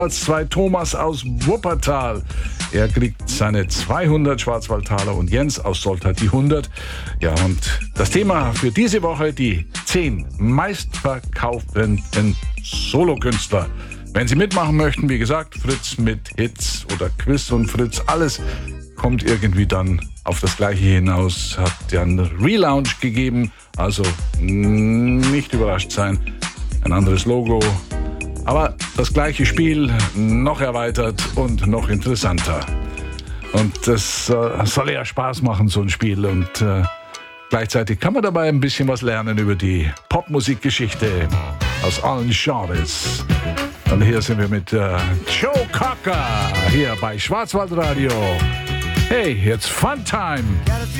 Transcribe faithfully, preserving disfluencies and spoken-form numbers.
zwei Thomas aus Wuppertal. Er kriegt seine zweihundert Schwarzwaldtaler und Jens aus Soltau die hundert. Ja, und das Thema für diese Woche, die zehn meistverkauften Solokünstler. Wenn Sie mitmachen möchten, wie gesagt, Fritz mit Hits oder Quiz und Fritz, alles kommt irgendwie dann auf das Gleiche hinaus. Hat ja einen Relaunch gegeben, also nicht überrascht sein. Ein anderes Logo, aber das gleiche Spiel, noch erweitert und noch interessanter. Und das äh, soll ja Spaß machen, so ein Spiel. Und äh, gleichzeitig kann man dabei ein bisschen was lernen über die Popmusikgeschichte aus allen Genres. Und hier sind wir mit äh, Joe Cocker hier bei Schwarzwaldradio. Hey, it's Fun Time.